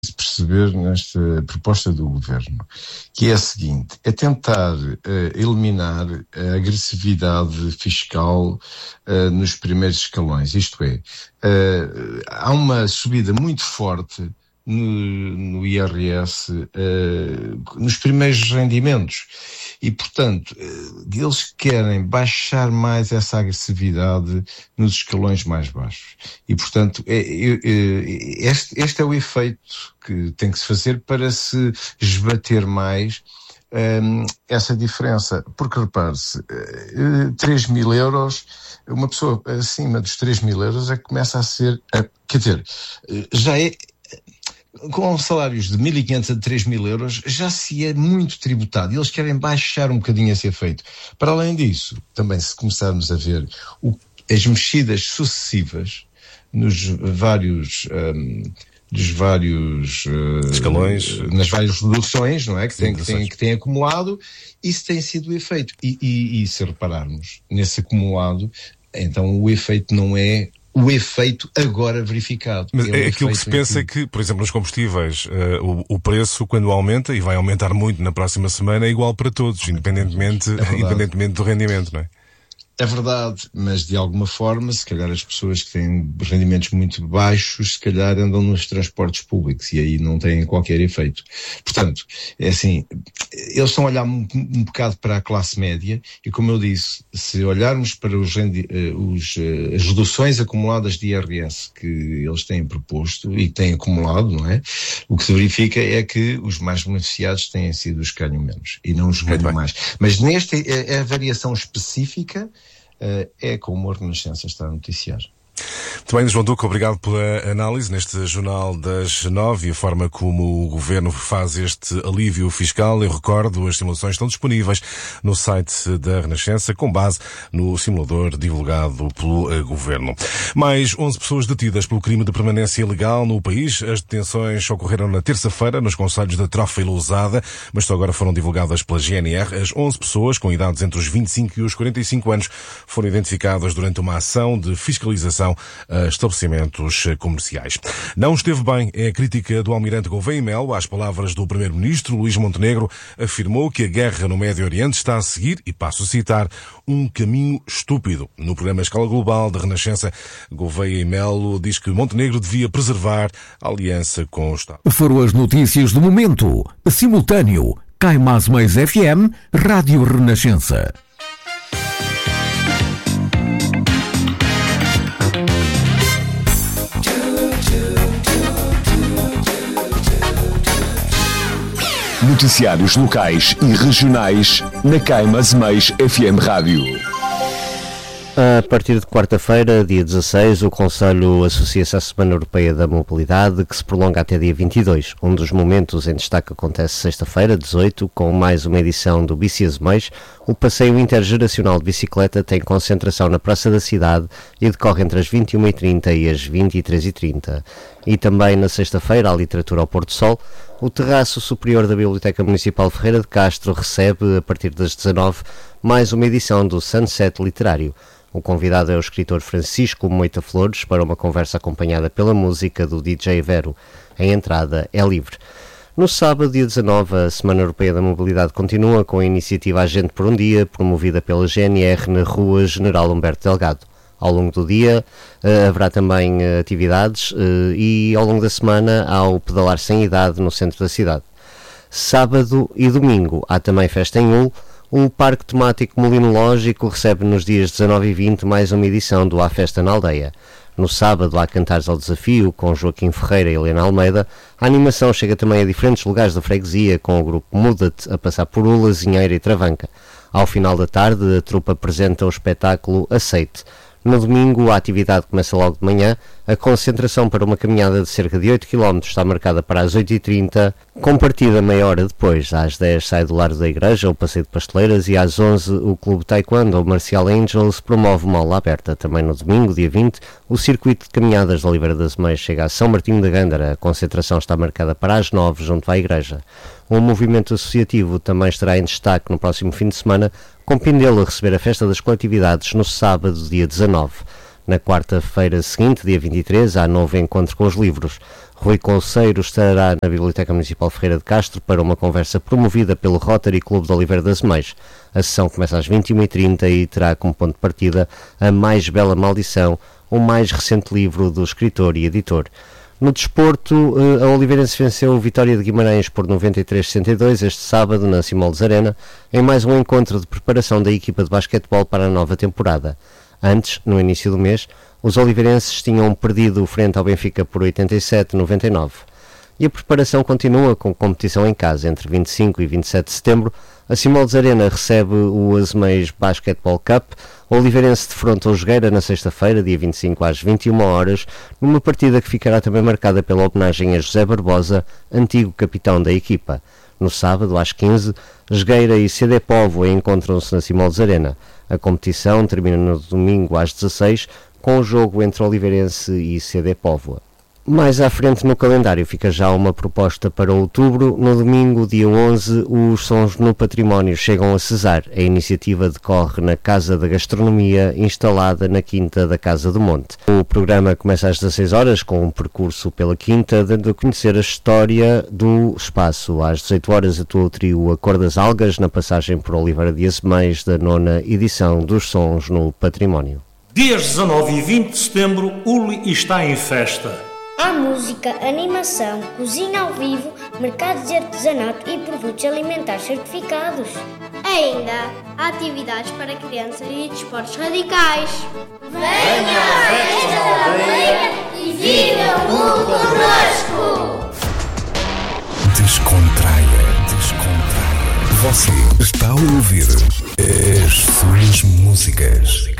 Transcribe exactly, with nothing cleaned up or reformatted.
perceber nesta proposta do Governo, que é a seguinte: é tentar uh, eliminar a agressividade fiscal uh, nos primeiros escalões, isto é, uh, há uma subida muito forte no, no I R S uh, nos primeiros rendimentos e, portanto, uh, eles querem baixar mais essa agressividade nos escalões mais baixos e, portanto, é, é, é, este, este é o efeito que tem que se fazer para se esbater mais um, essa diferença, porque repare-se, uh, três mil euros, uma pessoa acima dos três mil euros é que começa a ser, uh, quer dizer, uh, já é, com salários de mil e quinhentos a três mil euros, já se é muito tributado e eles querem baixar um bocadinho esse efeito. Para além disso, também se começarmos a ver o, as mexidas sucessivas nos vários... Um, dos vários uh, escalões, nas várias reduções, não é? Que, tem, que, tem, que tem acumulado, isso tem sido o efeito. E, e, e se repararmos nesse acumulado, então o efeito não é o efeito agora verificado. Mas é é aquilo que se pensa é que, por exemplo, nos combustíveis, uh, o, o preço, quando aumenta, e vai aumentar muito na próxima semana, é igual para todos, independentemente, é independentemente do rendimento, não é? É verdade, mas de alguma forma, se calhar as pessoas que têm rendimentos muito baixos, se calhar andam nos transportes públicos e aí não têm qualquer efeito. Portanto, é assim, eles estão a olhar um, um bocado para a classe média e, como eu disse, se olharmos para os, os, as reduções acumuladas de I R S que eles têm proposto e que têm acumulado, não é? O que se verifica é que os mais beneficiados têm sido os que ganham menos e não os que ganham mais. Mas nesta é a variação específica. Uh, é como a Renascença está a noticiar. Muito bem, João Duque, obrigado pela análise neste Jornal das Nove e a forma como o Governo faz este alívio fiscal. Eu recordo, as simulações estão disponíveis no site da Renascença com base no simulador divulgado pelo Governo. Mais onze pessoas detidas pelo crime de permanência ilegal no país. As detenções ocorreram na terça-feira nos concelhos da Trofa e Lousada, mas só agora foram divulgadas pela G N R. As onze pessoas, com idades entre os vinte e cinco e os quarenta e cinco anos, foram identificadas durante uma ação de fiscalização a estabelecimentos comerciais. Não esteve bem, é a crítica do almirante Gouveia e Melo às palavras do primeiro-ministro. Luís Montenegro afirmou que a guerra no Médio Oriente está a seguir, e passo a citar, um caminho estúpido. No programa Escala Global da Renascença, Gouveia e Melo diz que Montenegro devia preservar a aliança com o Estado. Foram as notícias do momento. Simultâneo, Cai Mais Mais F M, Rádio Renascença. Noticiários locais e regionais na Cai Mais Mais F M Rádio. A partir de quarta-feira, dia dezasseis, o Conselho associa-se à Semana Europeia da Mobilidade, que se prolonga até dia vinte e dois. Um dos momentos em destaque acontece sexta-feira, dezoito, com mais uma edição do Bici Azemais. O passeio intergeracional de bicicleta tem concentração na Praça da Cidade e decorre entre as vinte e uma e trinta e as vinte e três e trinta. E também na sexta-feira, a Literatura ao Pôr do Sol. O terraço superior da Biblioteca Municipal Ferreira de Castro recebe, a partir das dezanove, mais uma edição do Sunset Literário. O convidado é o escritor Francisco Moita Flores para uma conversa acompanhada pela música do D J Vero. A entrada é livre. No sábado, dia dezanove, a Semana Europeia da Mobilidade continua com a iniciativa Agente por um Dia, promovida pela G N R na Rua General Humberto Delgado. Ao longo do dia uh, haverá também uh, atividades uh, e ao longo da semana há o Pedalar Sem Idade no centro da cidade. Sábado e domingo há também festa em Ul. O Parque Temático Molinológico recebe nos dias dezanove e vinte mais uma edição do A Festa na Aldeia. No sábado há Cantares ao Desafio com Joaquim Ferreira e Helena Almeida. A animação chega também a diferentes lugares da freguesia com o grupo Muda-te a passar por Ula, Zinheira e Travanca. Ao final da tarde a trupe apresenta o espetáculo Aceite. No domingo, a atividade começa logo de manhã. A concentração para uma caminhada de cerca de oito quilómetros está marcada para as oito e trinta, com partida meia hora depois. Às dez sai do Largo da Igreja o Passeio de Pasteleiras e às onze o Clube Taekwondo, o Marcial Angels, promove uma aula aberta. Também no domingo, dia vinte, o circuito de caminhadas da Oliveira das Meias chega a São Martinho da Gândara. A concentração está marcada para as nove, junto à Igreja. O movimento associativo também estará em destaque no próximo fim de semana, com Pindelo a receber a Festa das Coletividades no sábado, dia dezanove. Na quarta-feira seguinte, dia vinte e três, há novo encontro com os livros. Rui Conceiro estará na Biblioteca Municipal Ferreira de Castro para uma conversa promovida pelo Rotary Clube de Oliveira das Meias. A sessão começa às vinte e uma e trinta e terá como ponto de partida A Mais Bela Maldição, o mais recente livro do escritor e editor. No desporto, a Oliveirense venceu o Vitória de Guimarães por noventa e três a sessenta e dois este sábado na Simoldes Arena, em mais um encontro de preparação da equipa de basquetebol para a nova temporada. Antes, no início do mês, os oliveirenses tinham perdido frente ao Benfica por oitenta e sete a noventa e nove. E a preparação continua com competição em casa. Entre vinte e cinco e vinte e sete de setembro, a Simoldes Arena recebe o Azeméis Basketball Cup. O Oliveirense defronta o Jogueira na sexta-feira, dia vinte e cinco às vinte e uma horas, numa partida que ficará também marcada pela homenagem a José Barbosa, antigo capitão da equipa. No sábado, às quinze, Jogueira e C D Póvoa encontram-se na Simoldes Arena. A competição termina no domingo às dezasseis, com o jogo entre Oliveirense e C D Póvoa. Mais à frente no calendário fica já uma proposta para outubro. No domingo, dia onze, os Sons no Património chegam a Cesar. A iniciativa decorre na Casa da Gastronomia, instalada na Quinta da Casa do Monte. O programa começa às dezasseis horas, com um percurso pela Quinta, dando a conhecer a história do espaço. Às dezoito horas atua o trio A Cor das Algas, na passagem por Oliveira de Azeméis, da nona edição dos Sons no Património. Dias dezanove e vinte de setembro, Uli está em festa. Há música, animação, cozinha ao vivo, mercados de artesanato e produtos alimentares certificados. Ainda há atividades para crianças e desportos radicais. Venha à festa da aldeia e viva o mundo connosco! Descontraia, descontraia. Você está a ouvir as suas músicas.